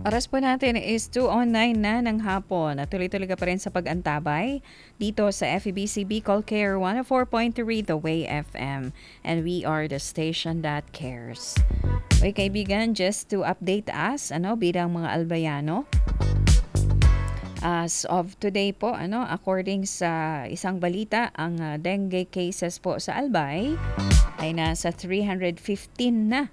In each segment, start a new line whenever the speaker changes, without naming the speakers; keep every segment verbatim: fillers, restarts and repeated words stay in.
Oras po natin is two oh nine na ng hapon at tuloy-tuloy ka pa rin sa pag-antabay dito sa F E B C Bicol Care one oh four point three The Way F M, and we are the station that cares. Okay kaibigan, just to update us ano bilang mga albayano, as of today po ano according sa isang balita, ang uh, dengue cases po sa Albay ay nasa three hundred fifteen na.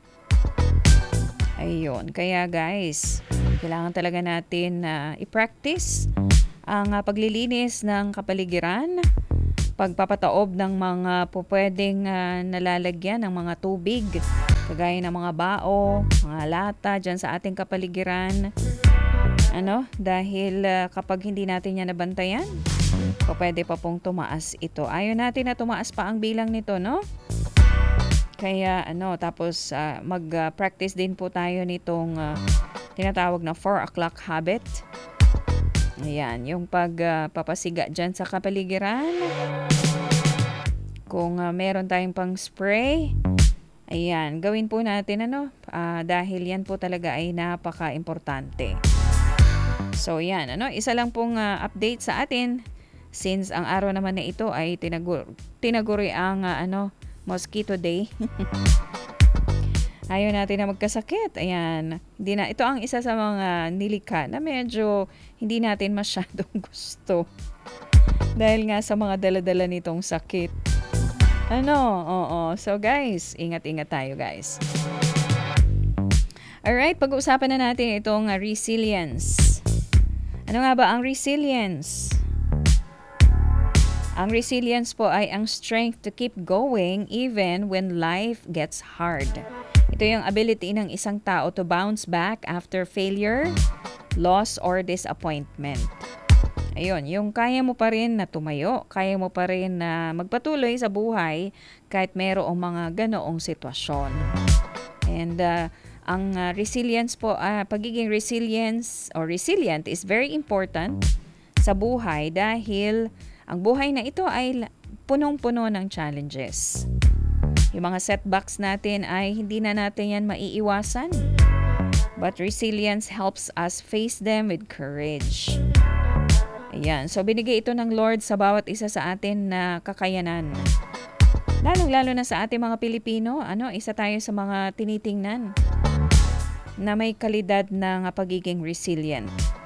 Ayun, kaya guys, kailangan talaga natin na uh, i-practice ang uh, paglilinis ng kapaligiran, pagpapataob ng mga pupwedeng uh, nalalagyan ng mga tubig, kagaya ng mga bao, mga lata dyan sa ating kapaligiran. Ano, dahil uh, kapag hindi natin yan nabantayan, pwede pa pong tumaas ito. Ayaw natin na tumaas pa ang bilang nito, no? Kaya ano, tapos uh, mag-practice uh, din po tayo nitong uh, tinatawag na four o'clock habit. Ayan, yung pagpapasiga uh, dyan sa kapaligiran. Kung uh, meron tayong pang spray, ayan, gawin po natin ano, uh, dahil yan po talaga ay napaka-importante. So yan, ano, isa lang pong uh, update sa atin, since ang araw naman na ito ay tinagur- tinaguri ang uh, ano, Mosquito Day. Ayaw natin na magkasakit. Ayan. Hindi na, ito ang isa sa mga nilikha na medyo hindi natin masyadong gusto. Dahil nga sa mga dala-dala nitong sakit. Ano? Oo. So guys, ingat-ingat tayo guys. Alright, pag-uusapan na natin itong uh, resilience. Ano nga ba ang resilience? Ang resilience po ay ang strength to keep going even when life gets hard. Ito yung ability ng isang tao to bounce back after failure, loss, or disappointment. Ayun, yung kaya mo pa rin na tumayo, kaya mo pa rin na magpatuloy sa buhay kahit mayroong mga ganoong sitwasyon. And uh, ang uh, resilience po, uh, pagiging resilience or resilient is very important sa buhay dahil ang buhay na ito ay punong-puno ng challenges. Yung mga setbacks natin ay hindi na natin yan maiiwasan. But resilience helps us face them with courage. Ayan. So, binigay ito ng Lord sa bawat isa sa atin na kakayanan. Lalong-lalo na sa ating mga Pilipino, ano, isa tayo sa mga tinitingnan na may kalidad ng pagiging resilient.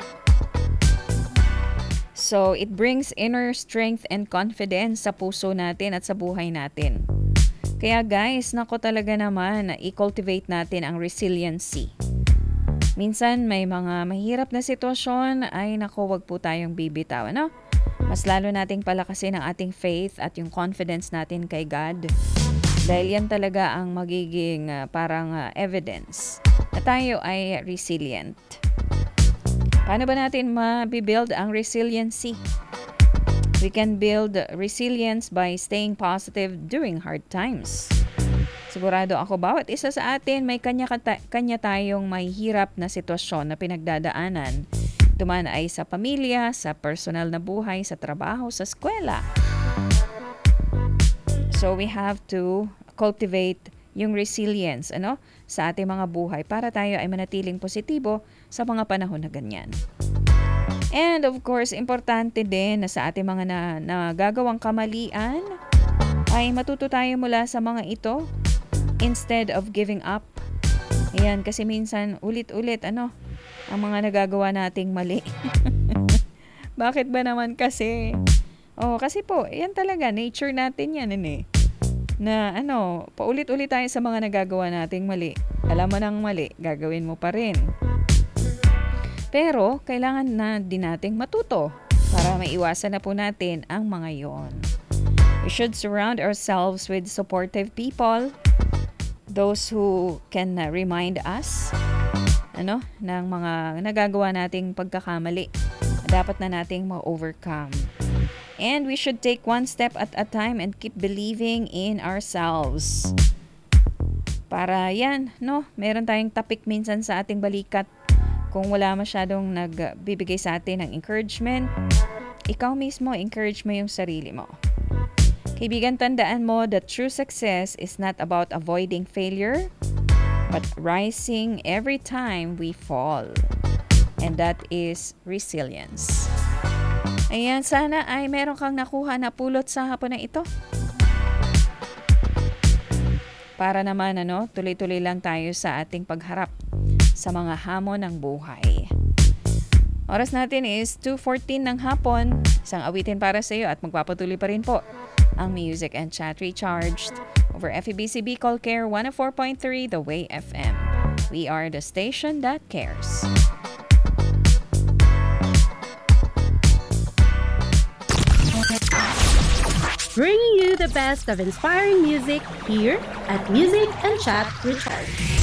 So, it brings inner strength and confidence sa puso natin at sa buhay natin. Kaya guys, nako talaga naman na i-cultivate natin ang resiliency. Minsan may mga mahirap na sitwasyon, ay nako wag po tayong bibitaw, ano? Mas lalo nating palakasin ang ating faith at yung confidence natin kay God. Dahil yan talaga ang magiging uh, parang uh, evidence na tayo ay resilient. Paano ba natin ma-build ang resiliency? We can build resilience by staying positive during hard times. Sigurado ako bawat isa sa atin may kanya-kanya tayong may hirap na sitwasyon na pinagdadaanan. Ito man ay sa pamilya, sa personal na buhay, sa trabaho, sa eskwela. So we have to cultivate yung resilience ano sa ating mga buhay para tayo ay manatiling positibo sa mga panahon na ganyan. And of course, importante din na sa ating mga na, nagagawang kamalian ay matuto tayo mula sa mga ito instead of giving up. Ayan, kasi minsan ulit-ulit ano ang mga nagagawa nating mali. Bakit ba naman kasi? Oh, kasi po, yan talaga nature natin yan eh. Na ano, paulit-ulit tayo sa mga nagagawa nating mali. Alam mo nang mali, gagawin mo pa rin. Pero, kailangan na din nating matuto para maiwasan na po natin ang mga yon. We should surround ourselves with supportive people, those who can uh, remind us ano, ng mga nagagawa nating pagkakamali na dapat na nating ma-overcome. And we should take one step at a time and keep believing in ourselves. Para yan, no? Meron tayong topic minsan sa ating balikat. Kung wala masyadong nagbibigay sa atin ng encouragement, ikaw mismo, encourage mo yung sarili mo. Kaibigan, tandaan mo that true success is not about avoiding failure, but rising every time we fall. And that is resilience. Ayan, sana ay meron kang nakuha na pulot sa hapon na ito. Para naman ano, tuloy-tuloy lang tayo sa ating pagharap sa mga hamon ng buhay. Oras natin is two fourteen ng hapon. Isang awitin para sa iyo at magpapatuloy pa rin po ang Music and Chat Recharged over F E B C Bicol Care one oh four point three The Way F M. We are the station that cares.
Bringing you the best of inspiring music here at Music and Chat Recharge.